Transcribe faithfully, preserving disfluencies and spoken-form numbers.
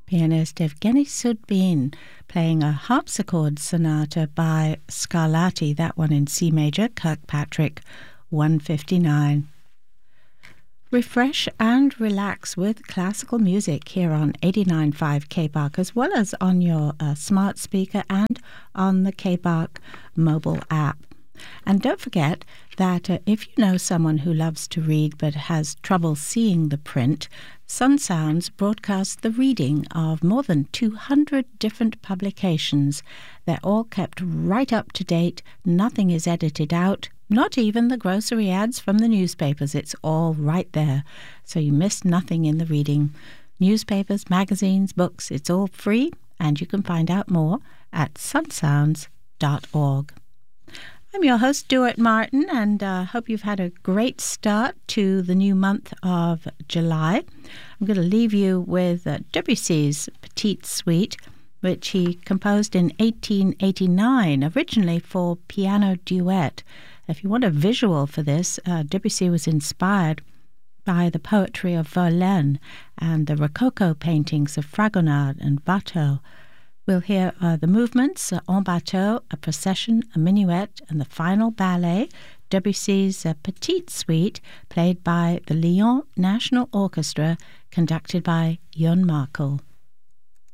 pianist Evgeny Sudbin playing a harpsichord sonata by Scarlatti, that one in C major, Kirkpatrick one fifty-nine. Refresh and relax with classical music here on eighty-nine point five K B A R C, as well as on your uh, smart speaker and on the K B A R C mobile app. And don't forget that uh, if you know someone who loves to read but has trouble seeing the print, Sun Sounds broadcasts the reading of more than two hundred different publications. They're all kept right up to date. Nothing is edited out, not even the grocery ads from the newspapers. It's all right there, so you miss nothing in the reading. Newspapers, magazines, books, it's all free, and you can find out more at sun sounds dot org. I'm your host, Stuart Martin, and I uh, hope you've had a great start to the new month of July. I'm going to leave you with uh, Debussy's Petite Suite, which he composed in eighteen eighty-nine, originally for piano duet. If you want a visual for this, uh, Debussy was inspired by the poetry of Verlaine and the Rococo paintings of Fragonard and Watteau. We'll hear uh, the movements, uh, en bateau, a procession, a minuet, and the final ballet, Debussy's uh, Petite Suite, played by the Lyon National Orchestra, conducted by Jon Markel.